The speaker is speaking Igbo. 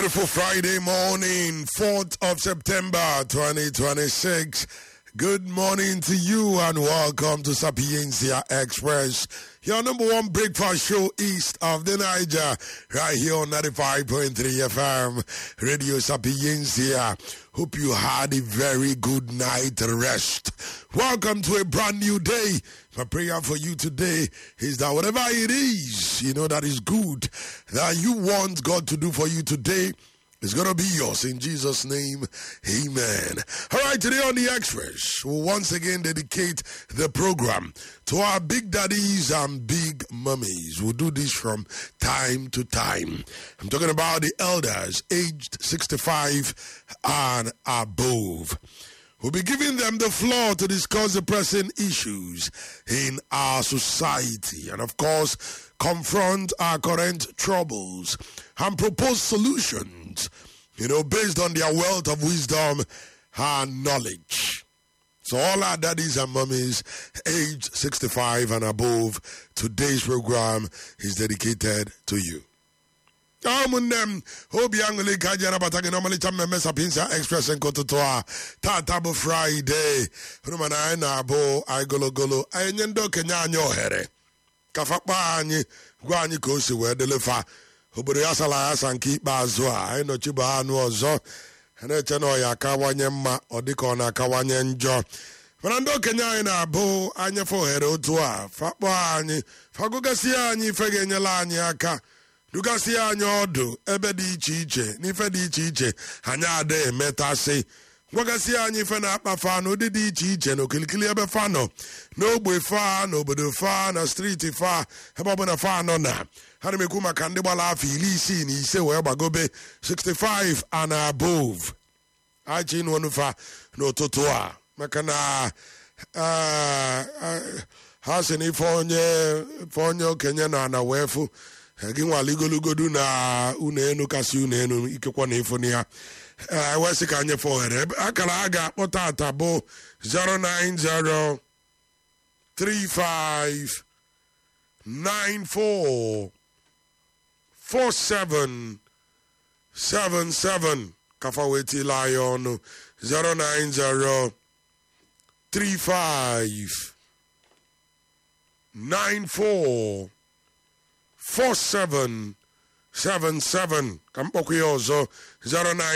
beautiful Friday morning, 4th of September 2026. Good morning to you and welcome to Sapiencia Express, your number one breakfast show east of the Niger, right here on 95.3 FM, Radio Sapiencia. Hope you had a very good night rest. Welcome to a brand new day. My prayer for you today is that whatever it is, that is good, that you want God to do for you today, it's going to be yours in Jesus' name. Amen. All right, today on the Express, we'll once again dedicate the program to our big daddies and big mummies. We'll do this from time to time. I'm talking about the elders aged 65 and above. We'll be giving them the floor to discuss the pressing issues in our society and, of course, confront our current troubles and propose solutions, based on their wealth of wisdom and knowledge. So all our daddies and mummies aged 65 and above, today's program is dedicated to you. Hobi angole kajana batake normally chamme Sapiencia Express and kototoa tatabu Friday rumana na abo ay golo ay nyendo kenya anyo here kafakpa anyi gwa anyi ka o si wee delefa obodo ya sala ya sanki ikpeazụ a anyị nọchiba anụ ọzọ na-eche na ọ ya akawanye mma ọ dịka ọ na-akawanye njọ mana ndị okenye anyị na-abụ anyefe ohere otu a fakpọ anyị fagụgasị anyị ife ga-enyela anyị aka dugasị anyị ọdụ ebe dị iche iche n'ife dị iche iche anyị ada emetasị gwagasị anyị ife na-akpa fa n'ụdị dị iche iche na okilikili ebe fa nọ n'ogbe fa na obodo fa na striti fa ebe ọbụla fa nọ na ha na-emekwu maka ndị gbara afọ 65 wee gbagobe 65 and above achị ịnụ fa n'ụtụtụ a maka na ha si na ife onye okenye na ana wee fụ gị nwaligologodu na unu kasị unu enu ikekwa na ịfụ na ya wesị ka anyị fọghere akara a ga-akpọta ata bụ 090 35 94 47 77 kafa wetila anyị ọnụ 090 35 94 4777 ka mkpọkwa ya ọzọ 09